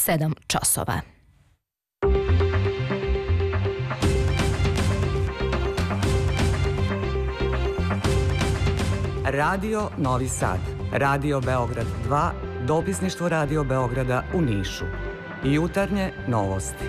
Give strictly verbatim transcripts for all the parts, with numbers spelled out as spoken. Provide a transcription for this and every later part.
sedam časova. Radio Novi Sad, Radio Beograd dva, dopisništvo Radio Beograda u Nišu. Jutarnje novosti.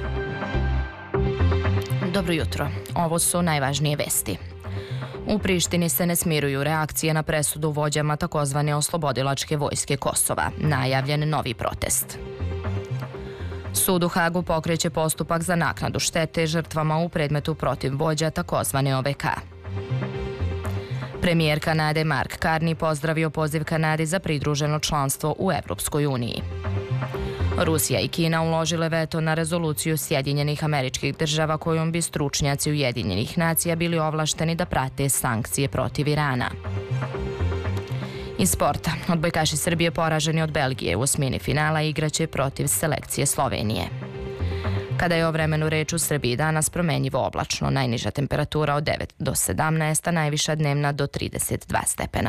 Dobro jutro. Ovo su najvažnije vesti. U Prištini se ne smiruju reakcije na presudu vođama takozvane oslobodilačke vojske Kosova. Najavljen novi protest. Sud u Hagu pokreće postupak za naknadu štete žrtvama u predmetu protiv vođa takozvane O V K. Premijer Kanade Mark Carney pozdravio poziv Kanadi za pridruženo članstvo u Evropskoj uniji. Rusija i Kina uložile veto na rezoluciju Sjedinjenih Američkih Država kojom bi stručnjaci Ujedinjenih nacija bili ovlašteni da prate sankcije protiv Irana. Iz sporta, odbojkaši Srbije poraženi od Belgije u osmini finala igraće protiv selekcije Slovenije. Kada je o vremenu reč u Srbiji danas promenjivo oblačno, najniža temperatura od devet do sedamnaest, a najviša dnevna do trideset dva stepena.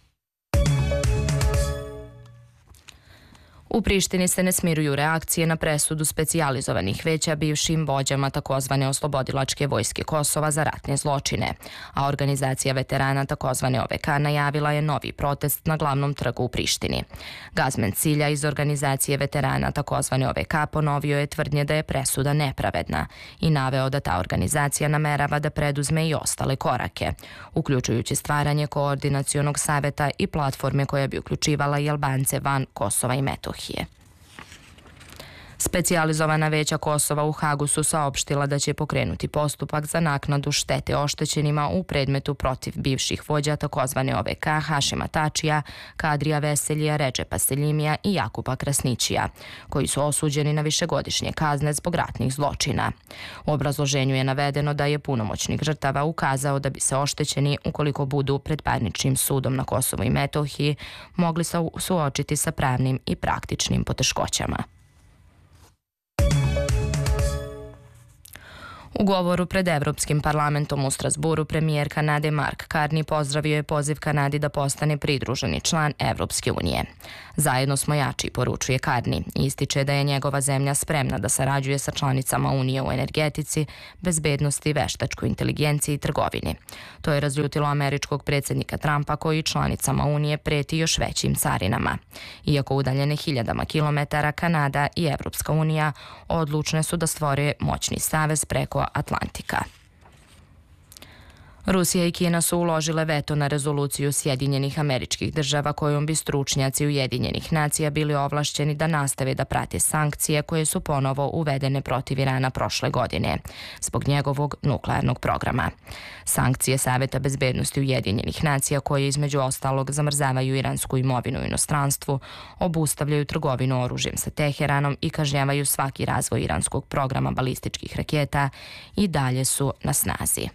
U Prištini se ne smiruju reakcije na presudu specijalizovanih veća bivšim vođama takozvane oslobodilačke vojske Kosova za ratne zločine, a organizacija veterana takozvane O V K najavila je novi protest na glavnom trgu u Prištini. Gazmen Cilja iz organizacije veterana takozvane O V K ponovio je tvrdnje da je presuda nepravedna i naveo da ta organizacija namerava da preduzme i ostale korake, uključujući stvaranje koordinacionog saveta i platforme koja bi uključivala i Albance van Kosova i Metohije. Specijalizovana veća Kosova u Hagu su saopštila da će pokrenuti postupak za naknadu štete oštećenima u predmetu protiv bivših vođa takozvane O V K Hašima Tačija, Kadrija Veseljija, Redžepa Seljimija i Jakupa Krasnićija, koji su osuđeni na višegodišnje kazne zbog ratnih zločina. U obrazloženju je navedeno da je punomoćnik žrtava ukazao da bi se oštećeni, ukoliko budu pred parničnim sudom na Kosovu i Metohiji, mogli se suočiti sa pravnim i praktičnim poteškoćama. U govoru pred Evropskim parlamentom u Strasburu premijer Kanade Mark Carney pozdravio je poziv Kanadi da postane pridruženi član Evropske unije. Zajedno smo jači, poručuje Carney, i ističe da je njegova zemlja spremna da sarađuje sa članicama Unije u energetici, bezbednosti, veštačkoj inteligenciji i trgovini. To je razljutilo američkog predsjednika Trumpa koji članicama Unije preti još većim carinama. Iako udaljene hiljadama kilometara, Kanada i Evropska unija odlučne su da stvore moćni savez preko Atlantika. Rusija i Kina su uložile veto na rezoluciju Sjedinjenih Američkih Država kojom bi stručnjaci Ujedinjenih nacija bili ovlašćeni da nastave da prate sankcije koje su ponovo uvedene protiv Irana prošle godine zbog njegovog nuklearnog programa. Sankcije Saveta bezbednosti Ujedinjenih nacija koje između ostalog zamrzavaju iransku imovinu u inostranstvu, obustavljaju trgovinu oružjem sa Teheranom i kažnjavaju svaki razvoj iranskog programa balističkih raketa i dalje su na snazi.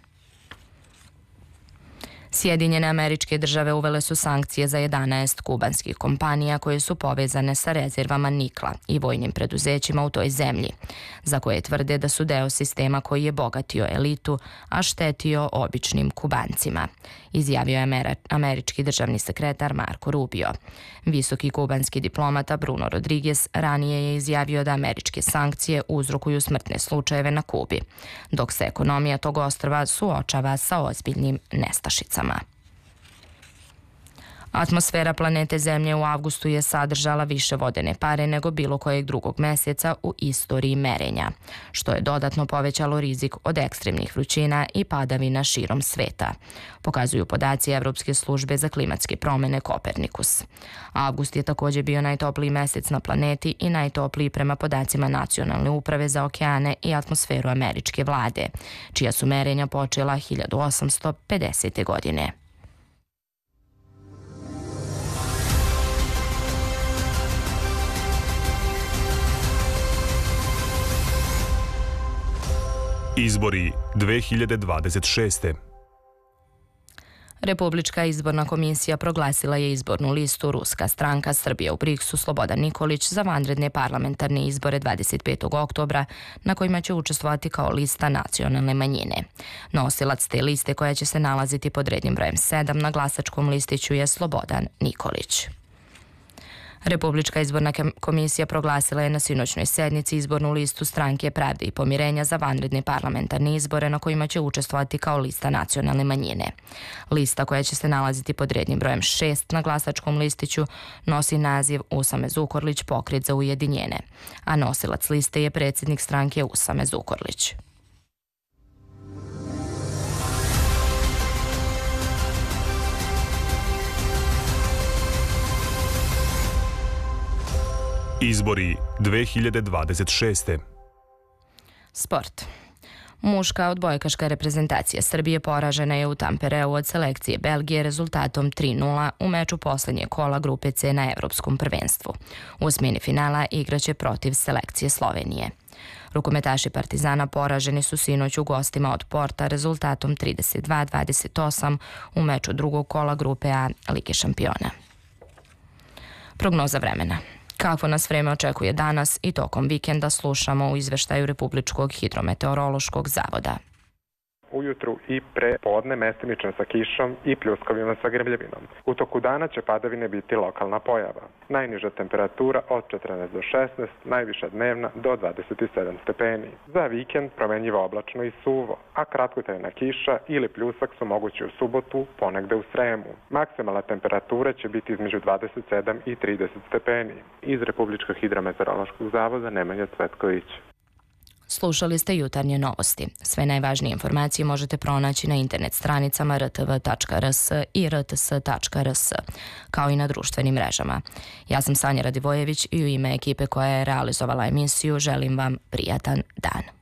Sjedinjene Američke Države uvele su sankcije za jedanaest kubanskih kompanija koje su povezane sa rezervama nikla i vojnim preduzećima u toj zemlji, za koje tvrde da su deo sistema koji je bogatio elitu, a štetio običnim Kubancima, izjavio je američki državni sekretar Marco Rubio. Visoki kubanski diplomata Bruno Rodriguez ranije je izjavio da američke sankcije uzrokuju smrtne slučajeve na Kubi, dok se ekonomija tog ostrva suočava sa ozbiljnim nestašicama. Atmosfera planete Zemlje u avgustu je sadržala više vodene pare nego bilo kojeg drugog meseca u istoriji merenja, što je dodatno povećalo rizik od ekstremnih vrućina i padavina širom sveta, pokazuju podaci Evropske službe za klimatske promene Kopernikus. Avgust je također bio najtopliji mesec na planeti i najtopliji prema podacima Nacionalne uprave za okeane i atmosferu američke vlade, čija su merenja počela hiljadu osamsto pedesete. godine. Izbori dve hiljade dvadeset šeste. Republička izborna komisija proglasila je izbornu listu Ruska stranka Srbija u Briksu Slobodan Nikolić za vanredne parlamentarne izbore dvadeset petog oktobra na kojima će učestvovati kao lista nacionalne manjine. Nosilac te liste koja će se nalaziti pod rednim brojem sedam na glasačkom listiću je Slobodan Nikolić. Republička izborna komisija proglasila je na sinoćnoj sednici izbornu listu Stranke pravde i pomirenja za vanredne parlamentarne izbore na kojima će učestvovati kao lista nacionalne manjine. Lista, koja će se nalaziti pod rednim brojem šest na glasačkom listiću, nosi naziv Usame Zukorlić – Pokret za ujedinjene, a nosilac liste je predsjednik stranke Usame Zukorlić. Izbori dve hiljade dvadeset šeste. Sport. Muška odbojkaška reprezentacija Srbije poražena je u Tampereu od selekcije Belgije rezultatom tri nula u meču poslednje kola grupe C na Evropskom prvenstvu. U osmini finala igraće protiv selekcije Slovenije. Rukometaši Partizana poraženi su sinoć u gostima od Porta rezultatom trideset dva dvadeset osam u meču drugog kola grupe A Lige šampiona. Prognoza vremena. Kakvo nas vreme očekuje danas i tokom vikenda slušamo u izveštaju Republičkog hidrometeorološkog zavoda. Ujutru i pre podne mestimično sa kišom i pljuskovima sa grmljavinom. U toku dana će padavine biti lokalna pojava. Najniža temperatura od četrnaest do šesnaest, najviša dnevna do dvadeset sedam stepeni. Za vikend promenljivo oblačno i suvo, a kratkotrajna kiša ili pljusak su mogući u subotu, ponegde u Sremu. Maksimalna temperatura će biti između dvadeset sedam i trideset stepeni. Iz Republičkog hidrometeorološkog zavoda Nemanja Cvetković. Slušali ste jutarnje novosti. Sve najvažnije informacije možete pronaći na internet stranicama r t v tačka r s i r t s tačka r s, kao i na društvenim mrežama. Ja sam Sanja Radivojević i u ime ekipe koja je realizovala emisiju želim vam prijatan dan.